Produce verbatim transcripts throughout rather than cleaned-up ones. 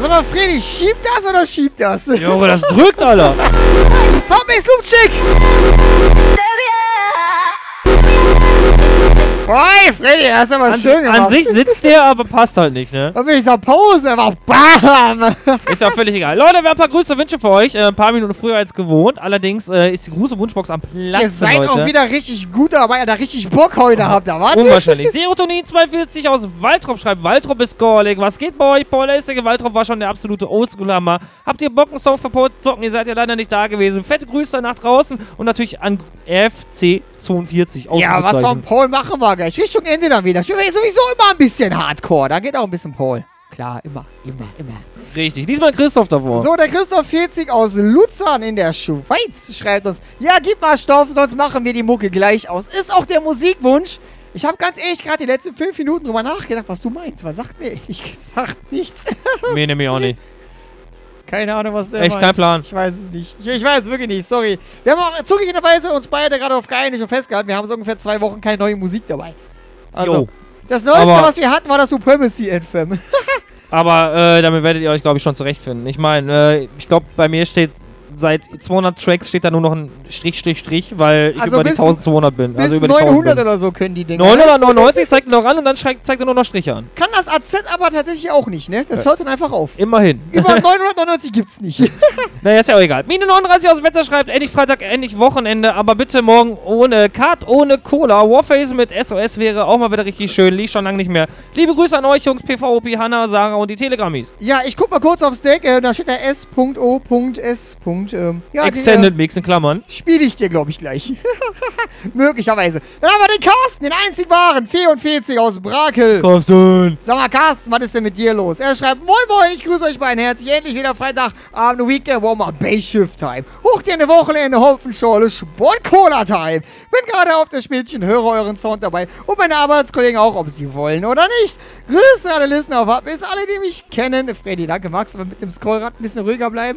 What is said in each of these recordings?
Sag mal, Freddy, schiebt das oder schiebt das? Junge, das drückt, Alter. Hab mich, Lumczyk! Oi, Freddy, das ist aber An, schön gemacht. an sich sitzt der, aber passt halt nicht, ne? Und wenn ich sag Pause, einfach BAM! Ist ja auch völlig egal. Leute, wir haben ein paar Grüße, Wünsche für euch. Äh, ein paar Minuten früher als gewohnt. Allerdings äh, ist die große Wunschbox am Platz. Ihr seid heute. auch wieder richtig gut dabei, ihr da richtig Bock heute habt. Da warte. Unwahrscheinlich. Serotonin zweiundvierzig aus Waldrop schreibt, Waldrop ist Gorlig. Was geht bei euch? Paul Essige, Waldrop war schon der absolute Oldschool-Hammer. Habt ihr Bock, einen Song für Paul zu zocken? Ihr seid ja leider nicht da gewesen. Fette Grüße nach draußen und natürlich an F C zweiundvierzig. Ja, was vom Paul machen wir gleich. Richtung Ende dann wieder. Ich bin sowieso immer ein bisschen Hardcore. Da geht auch ein bisschen Paul. Klar, immer, immer, immer. Richtig. Diesmal Christoph davor. So, der Christoph vierzig aus Luzern in der Schweiz schreibt uns, ja, gib mal Stoff, sonst machen wir die Mucke gleich aus. Ist auch der Musikwunsch. Ich habe ganz ehrlich gerade die letzten fünf Minuten drüber nachgedacht, was du meinst. Man sagt mir ehrlich gesagt nichts. Mir nämlich auch nicht. Keine Ahnung, was der Echt meint. kein Plan. Ich weiß es nicht. Ich, ich weiß es wirklich nicht, sorry. Wir haben auch zugegebenerweise uns beide gerade auf geeinigt und festgehalten. Wir haben so ungefähr zwei Wochen keine neue Musik dabei. Also, Jo. das Neueste, Aber was wir hatten, war das Supremacy Anthem. Aber äh, damit werdet ihr euch, glaube ich, schon zurechtfinden. Ich meine, äh, ich glaube, bei mir steht seit zweihundert Tracks steht da nur noch ein Strich, Strich, Strich, weil ich Also über die bis- eintausendzweihundert bin. Bis Also über die neunhundert tausend oder so können die bin. Dinger. neunhundertneunundneunzig zeigt noch an und dann zeigt, zeigt er nur noch Striche an. Kann das A Z aber tatsächlich auch nicht, ne? Das hört dann einfach auf. Immerhin. Über neunhundertneunundneunzig gibt's nicht. Naja, ist ja auch egal. Mine neununddreißig aus Wetter schreibt, endlich Freitag, endlich Wochenende, aber bitte morgen ohne Kart, ohne Cola. Warface mit S O S wäre auch mal wieder richtig schön. Lief schon lange nicht mehr. Liebe Grüße an euch, Jungs, P V O P, Hanna, Sarah und die Telegrammis. Ja, ich guck mal kurz aufs Deck. Äh, da steht da S O S. Ähm, ja, Extended Mix in Klammern. Spiele ich dir, glaube ich, gleich. Möglicherweise. Dann haben wir den Carsten, den einzig wahren, vierundvierzig aus Brakel. Carsten. Sag mal, Carsten, was ist denn mit dir los? Er schreibt, moin moin, ich grüße euch beiden herzlich. Endlich wieder Freitagabend, Weekend, Warm-Up, Bass-Shift-Time. Hoch dir eine Wochenende, Hopfenschorle, Sport-Cola-Time. Bin gerade auf das Spielchen, höre euren Sound dabei und meine Arbeitskollegen auch, ob sie wollen oder nicht. Grüße an alle Listener auf Hubbies, alle, die mich kennen. Freddy, danke, magst du aber mit dem Scrollrad ein bisschen ruhiger bleiben?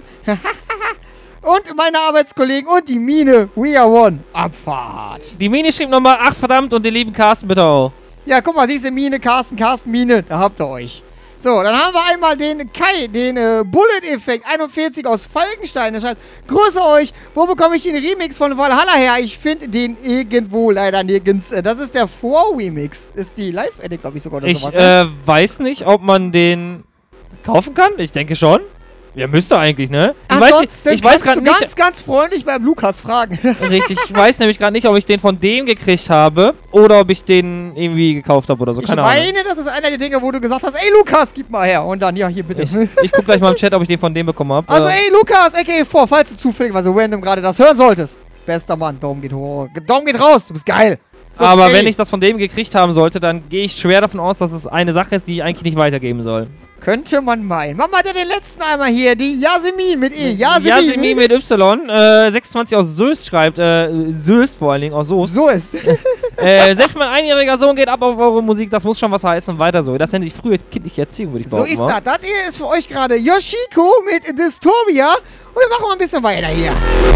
Und meine Arbeitskollegen und die Mine. We are one. Abfahrt. Die Mini schrieb nochmal, ach verdammt, und den lieben Carsten bitte auch. Ja, guck mal, siehst du, Mine, Carsten, Carsten, Mine. Da habt ihr euch. So, dann haben wir einmal den Kai, den äh, Bullet-Effekt einundvierzig aus Falkenstein. Der schreibt, grüße euch, wo bekomme ich den Remix von Valhalla her? Ich finde den irgendwo leider nirgends. Äh, Das ist der Vor-Remix. Ist die Live-Edit, glaube ich, sogar oder Ich sowas. Ne? äh, weiß nicht, ob man den kaufen kann. Ich denke schon. Ja, müsste eigentlich, ne? Ich weiß, nicht, Ansonsten ich weiß kannst gerade du nicht. ganz, ganz freundlich beim Lukas fragen. Richtig, ich weiß nämlich gerade nicht, ob ich den von dem gekriegt habe oder ob ich den irgendwie gekauft habe oder so. Ich Keine Ahnung. meine, das ist einer der Dinge, wo du gesagt hast, ey Lukas, gib mal her. Und dann, ja, hier bitte. Ich, ich guck gleich mal im Chat, ob ich den von dem bekommen habe. Also, äh, ey, Lukas, aka vor, falls du zufälligerweise random gerade das hören solltest. Bester Mann, Daumen geht hoch. Daumen geht raus, du bist geil. So, aber ey, wenn ich das von dem gekriegt haben sollte, dann gehe ich schwer davon aus, dass es eine Sache ist, die ich eigentlich nicht weitergeben soll. Könnte man meinen. Mama hat ja den letzten einmal hier, die Yasemin mit E. Yasemin. Yasemin mit Y, äh, sechsundzwanzig aus Soest schreibt, äh, Soest vor allen Dingen, aus Soest. So ist. äh, selbst mein einjähriger Sohn geht ab auf eure Musik, das muss schon was heißen, weiter so. Das nenne ich frühe kindliche Erziehung, würde ich So behaupten. ist wa? das. Das hier ist für euch gerade Yoshiko mit Dystopia. Und wir machen mal ein bisschen weiter hier.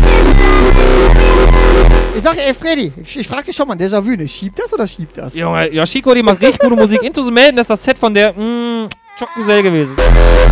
Ich sag, ey, Freddy, ich, ich frag dich schon mal, Déjà-vu, ne? Schiebt das oder schiebt das? Junge, Yoshiko, die macht richtig gute Musik. Into the Melden, das ist das Set von der, mh, Choc Musel gewesen.